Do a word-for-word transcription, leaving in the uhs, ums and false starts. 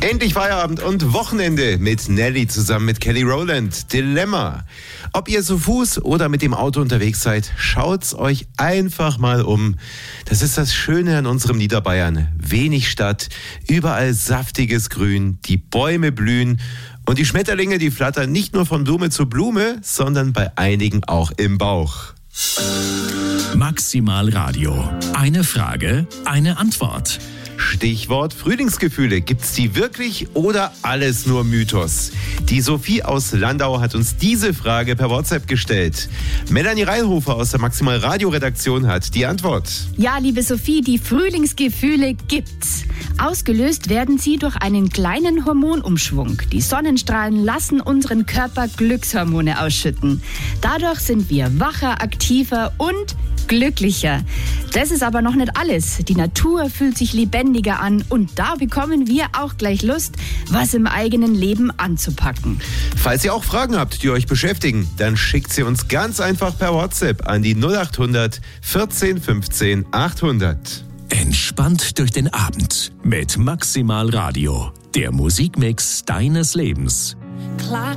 Endlich Feierabend und Wochenende mit Nelly zusammen mit Kelly Rowland. Dilemma. Ob ihr zu Fuß oder mit dem Auto unterwegs seid, schaut's euch einfach mal um. Das ist das Schöne an unserem Niederbayern. Wenig Stadt, überall saftiges Grün, die Bäume blühen und die Schmetterlinge, die flattern nicht nur von Blume zu Blume, sondern bei einigen auch im Bauch. Maximal Radio. Eine Frage, eine Antwort. Stichwort Frühlingsgefühle. Gibt's die wirklich oder alles nur Mythos? Die Sophie aus Landau hat uns diese Frage per WhatsApp gestellt. Melanie Reilhofer aus der Maximal Radio Redaktion hat die Antwort. Ja, liebe Sophie, die Frühlingsgefühle gibt's. Ausgelöst werden sie durch einen kleinen Hormonumschwung. Die Sonnenstrahlen lassen unseren Körper Glückshormone ausschütten. Dadurch sind wir wacher, aktiver und glücklicher. Das ist aber noch nicht alles. Die Natur fühlt sich lebendiger an und da bekommen wir auch gleich Lust, was im eigenen Leben anzupacken. Falls ihr auch Fragen habt, die euch beschäftigen, dann schickt sie uns ganz einfach per WhatsApp an die null acht hundert vierzehn fünfzehn achthundert. Entspannt durch den Abend mit Maximal Radio, der Musikmix deines Lebens. Klar